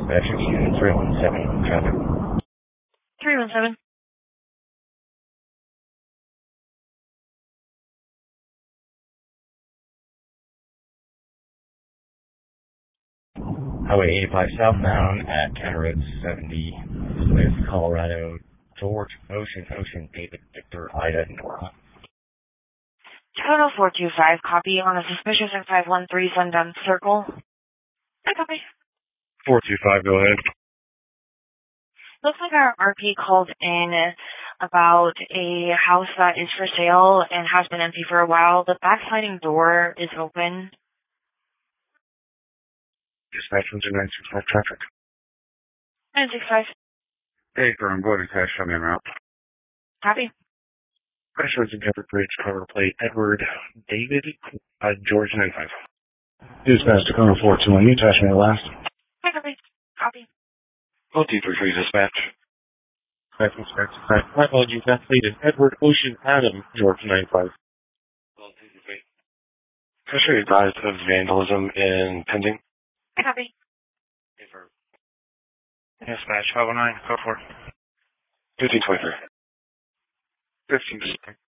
execution 317 traffic. 317. Highway 85 southbound at County Road 70 with Colorado, George, Ocean, David, Victor, Ida, Nora. Total 425, copy on a suspicious M513 Sundown Circle. I copy. 425, go ahead. Looks like our RP called in about a house that is for sale and has been empty for a while. The back sliding door is open. Dispatch 965 traffic. 965. Hey, firm, go ahead and cash on me route. Copy. Crash roads in Covered Bridge, cover plate, Edward, David, George 95. Dispatch Tacoma 421, you attach me last. I copy. Copy. LT33 dispatch. My apologies, that fleet is Edward, Ocean, Adam, George 95. LT33. Can I show you advised of vandalism in pending? I copy. Dispatch 509, code 4. 1523. 15.